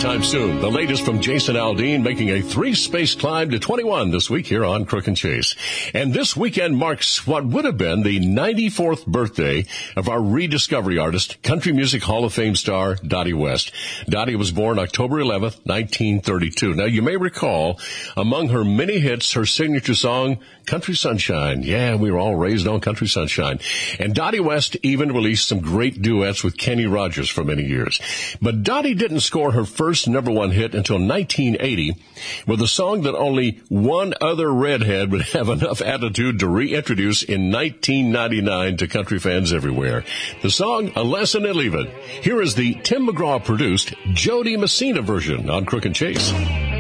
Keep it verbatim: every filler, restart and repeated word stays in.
anytime soon. The latest from Jason Aldean, making a three-space climb to twenty-one this week here on Crook and Chase. And this weekend marks what would have been the ninety-fourth birthday of our rediscovery artist, Country Music Hall of Fame star Dottie West. Dottie was born October eleventh, nineteen thirty-two. Now, you may recall, among her many hits, her signature song, Country Sunshine. Yeah, we were all raised on Country Sunshine. And Dottie West even released some great duets with Kenny Rogers for many years. But Dottie didn't score her first number one hit until nineteen eighty with a song that only one other redhead would have enough attitude to reintroduce in nineteen ninety-nine to country fans everywhere. The song, A Lesson in Leaving. Here is the Tim McGraw-produced Jody Messina version on Crook and Chase.